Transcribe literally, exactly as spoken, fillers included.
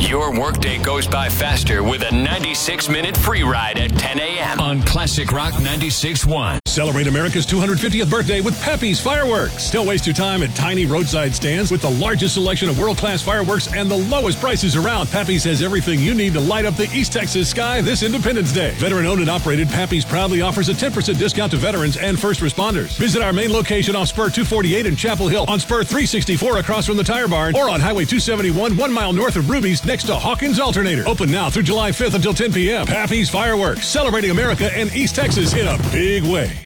Your workday goes by faster with a ninety-six minute free ride at ten a.m. on Classic Rock ninety-six point one. Celebrate America's two hundred fiftieth birthday with Pappy's Fireworks. Don't waste your time at tiny roadside stands with the largest selection of world-class fireworks and the lowest prices around. Pappy's has everything you need to light up the East Texas sky this Independence Day. Veteran-owned and operated, Pappy's proudly offers a ten percent discount to veterans and first responders. Visit our main location off Spur two forty-eight in Chapel Hill, on Spur three sixty-four across from the Tire Barn, or on Highway two seventy-one, one mile north of Ruby's next to Hawkins Alternator. Open now through July fifth until ten p.m. Pappy's Fireworks, celebrating America and East Texas in a big way.